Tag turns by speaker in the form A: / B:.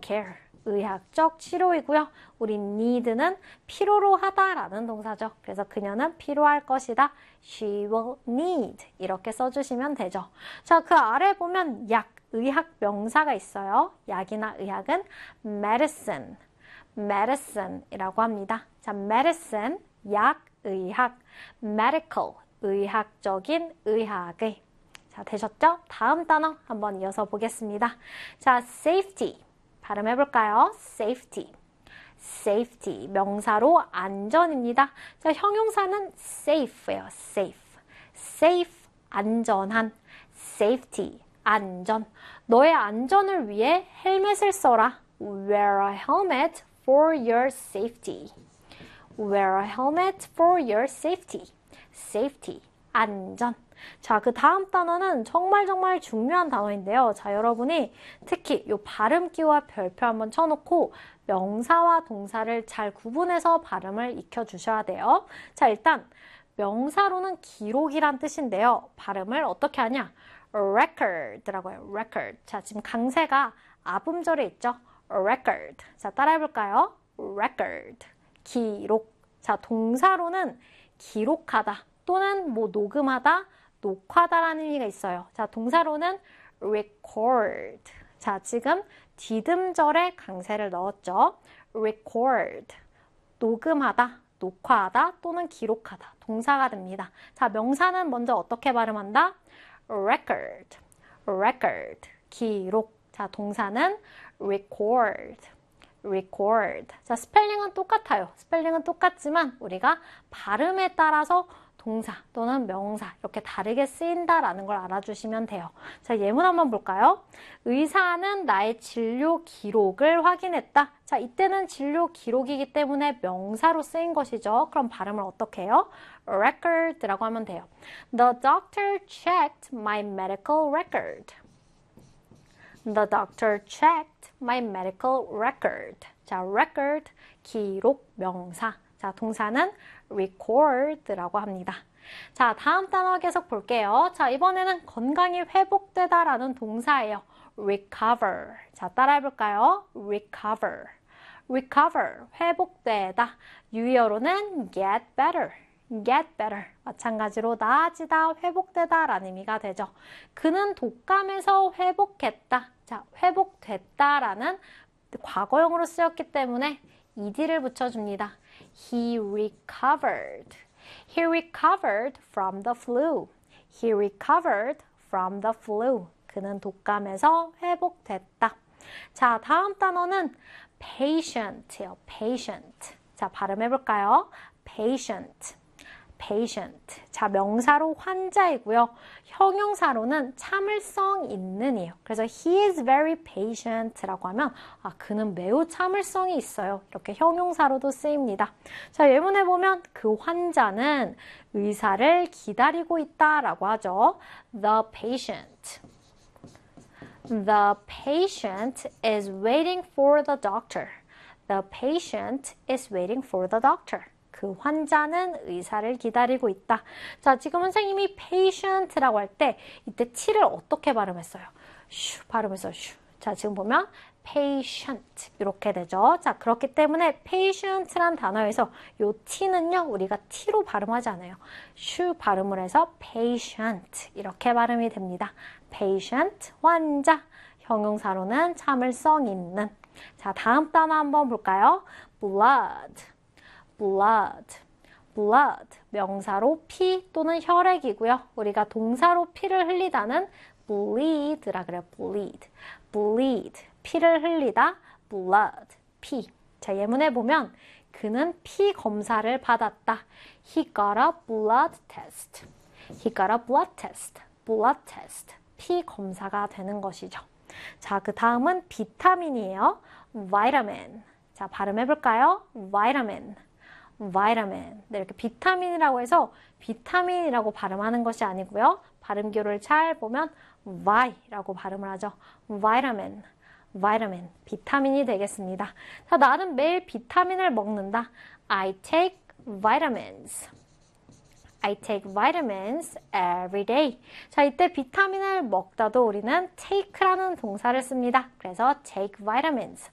A: care. 의학적 치료이고요. 우리 need는 필요로 하다라는 동사죠. 그래서 그녀는 필요할 것이다. She will need. 이렇게 써주시면 되죠. 자, 그 아래 보면 약, 의학 명사가 있어요. 약이나 의학은 medicine, medicine이라고 합니다. 자, medicine, 약, 의학, medical, 의학적인 의학의. 자, 되셨죠? 다음 단어 한번 이어서 보겠습니다. 자, safety. 발음해볼까요? safety. safety. 명사로 안전입니다. 자, 형용사는 safe예요. safe. safe. 안전한. safety. 안전. 너의 안전을 위해 헬멧을 써라. Wear a helmet for your safety. Wear a helmet for your safety. safety. 안전. 자, 그 다음 단어는 정말 중요한 단어인데요. 자, 여러분이 특히 이 발음기와 별표 한번 쳐놓고 명사와 동사를 잘 구분해서 발음을 익혀주셔야 돼요. 자, 일단 명사로는 기록이란 뜻인데요. 발음을 어떻게 하냐? record라고 해요. record. 자, 지금 강세가 아음절에 있죠? record. 자, 따라해볼까요? record. 기록. 자, 동사로는 기록하다 또는 뭐 녹음하다, 녹화다라는 의미가 있어요. 자, 동사로는 record. 자, 지금 디귿절에 강세를 넣었죠. record. 녹음하다, 녹화하다 또는 기록하다. 동사가 됩니다. 자, 명사는 먼저 어떻게 발음한다? record. record. 기록. 자, 동사는 record. record. 자, 스펠링은 똑같아요. 스펠링은 똑같지만 우리가 발음에 따라서 동사 또는 명사 이렇게 다르게 쓰인다라는 걸 알아주시면 돼요. 자, 예문 한번 볼까요? 의사는 나의 진료 기록을 확인했다. 자, 이때는 진료 기록이기 때문에 명사로 쓰인 것이죠. 그럼 발음을 어떻게 해요? record라고 하면 돼요. The doctor checked my medical record. The doctor checked my medical record. 자, record, 기록, 명사. 자, 동사는 record라고 합니다. 자, 다음 단어 계속 볼게요. 자, 이번에는 건강이 회복되다라는 동사예요. recover. 자, 따라해볼까요? recover. recover. 회복되다. 유의어로는 get better. get better. 마찬가지로 나아지다, 회복되다 라는 의미가 되죠. 그는 독감에서 회복했다. 자, 회복됐다라는 과거형으로 쓰였기 때문에 ed를 붙여줍니다. He recovered. He recovered from the flu. He recovered from the flu. 그는 독감에서 회복됐다. 자, 다음 단어는 patient예요. patient. 자, 발음해볼까요? patient. patient. 자, 명사로 환자이고요. 형용사로는 참을성 있는이에요. 그래서 he is very patient라고 하면 그는 매우 참을성이 있어요. 이렇게 형용사로도 쓰입니다. 자, 예문에 보면 그 환자는 의사를 기다리고 있다라고 하죠. The patient. The patient is waiting for the doctor. The patient is waiting for the doctor. 그 환자는 의사를 기다리고 있다. 자, 지금 선생님이 patient라고 할 때 이때 t를 어떻게 발음했어요? 슈 발음했어요. 슈. 자, 지금 보면 patient 이렇게 되죠. 자, 그렇기 때문에 patient란 단어에서 요 t는요 우리가 t로 발음하지 않아요. 슈 발음을 해서 patient 이렇게 발음이 됩니다. patient 환자. 형용사로는 참을성 있는. 자, 다음 단어 한번 볼까요? blood. blood. blood. 명사로 피 또는 혈액이고요. 우리가 동사로 피를 흘리다는 bleed라 그래요. bleed. bleed. 피를 흘리다. blood. 피. 자, 예문에 보면 그는 피 검사를 받았다. He got a blood test. He got a blood test. blood test. 피 검사가 되는 것이죠. 자, 그 다음은 비타민이에요. vitamin. 자, 발음해볼까요? vitamin. vitamin. 네, 이렇게 비타민이라고 해서 비타민이라고 발음하는 것이 아니고요. 발음교를 잘 보면 V라고 발음을 하죠. vitamin. vitamin. 비타민이 되겠습니다. 자, 나는 매일 비타민을 먹는다. I take vitamins. I take vitamins every day. 자, 이때 비타민을 먹다도 우리는 take라는 동사를 씁니다. 그래서 take vitamins.